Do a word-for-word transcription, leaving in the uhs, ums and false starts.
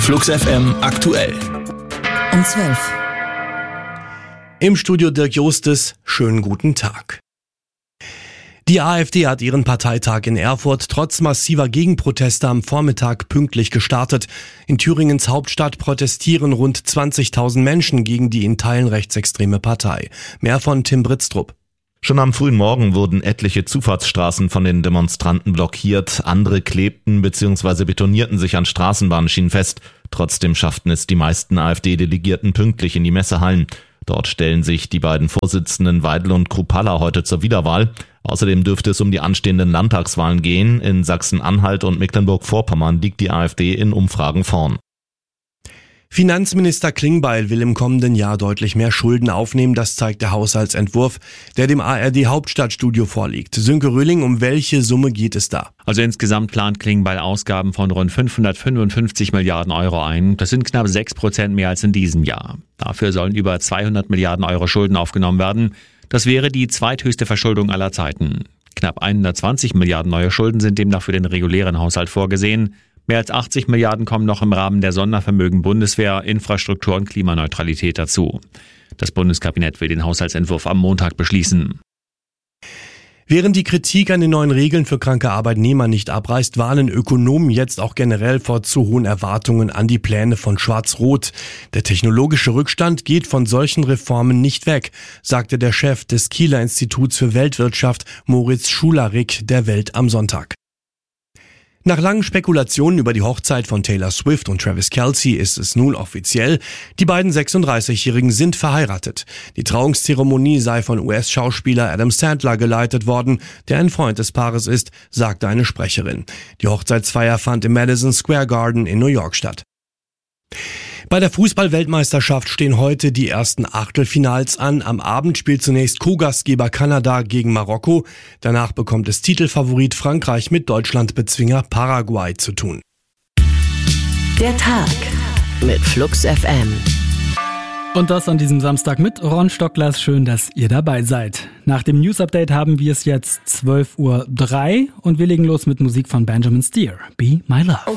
Flux F M aktuell. Um zwölf. Im Studio Dirk Jostes, schönen guten Tag. Die AfD hat ihren Parteitag in Erfurt trotz massiver Gegenproteste am Vormittag pünktlich gestartet. In Thüringens Hauptstadt protestieren rund zwanzigtausend Menschen gegen die in Teilen rechtsextreme Partei. Mehr von Tim Britztrup. Schon am frühen Morgen wurden etliche Zufahrtsstraßen von den Demonstranten blockiert, andere klebten bzw. betonierten sich an Straßenbahnschienen fest. Trotzdem schafften es die meisten AfD-Delegierten pünktlich in die Messehallen. Dort stellen sich die beiden Vorsitzenden Weidel und Kruppalla heute zur Wiederwahl. Außerdem dürfte es um die anstehenden Landtagswahlen gehen. In Sachsen-Anhalt und Mecklenburg-Vorpommern liegt die AfD in Umfragen vorn. Finanzminister Klingbeil will im kommenden Jahr deutlich mehr Schulden aufnehmen, das zeigt der Haushaltsentwurf, der dem A R D-Hauptstadtstudio vorliegt. Sönke Röhling, um welche Summe geht es da? Also insgesamt plant Klingbeil Ausgaben von rund fünfhundertfünfundfünfzig Milliarden Euro ein. Das sind knapp sechs Prozent mehr als in diesem Jahr. Dafür sollen über zweihundert Milliarden Euro Schulden aufgenommen werden. Das wäre die zweithöchste Verschuldung aller Zeiten. Knapp hundertzwanzig Milliarden neue Schulden sind demnach für den regulären Haushalt vorgesehen. Mehr als achtzig Milliarden kommen noch im Rahmen der Sondervermögen Bundeswehr, Infrastruktur und Klimaneutralität dazu. Das Bundeskabinett will den Haushaltsentwurf am Montag beschließen. Während die Kritik an den neuen Regeln für kranke Arbeitnehmer nicht abreißt, warnen Ökonomen jetzt auch generell vor zu hohen Erwartungen an die Pläne von Schwarz-Rot. Der technologische Rückstand geht von solchen Reformen nicht weg, sagte der Chef des Kieler Instituts für Weltwirtschaft Moritz Schularik der Welt am Sonntag. Nach langen Spekulationen über die Hochzeit von Taylor Swift und Travis Kelce ist es nun offiziell. Die beiden sechsunddreißigjährigen sind verheiratet. Die Trauungszeremonie sei von U S-Schauspieler Adam Sandler geleitet worden, der ein Freund des Paares ist, sagte eine Sprecherin. Die Hochzeitsfeier fand im Madison Square Garden in New York statt. Bei der Fußball-Weltmeisterschaft stehen heute die ersten Achtelfinals an. Am Abend spielt zunächst Co-Gastgeber Kanada gegen Marokko. Danach bekommt es Titelfavorit Frankreich mit Deutschlandbezwinger Paraguay zu tun. Der Tag mit Flux F M. Und das an diesem Samstag mit Ron Stocklers. Schön, dass ihr dabei seid. Nach dem News-Update haben wir es jetzt zwölf Uhr drei und wir legen los mit Musik von Benjamin Steer. Be My Love.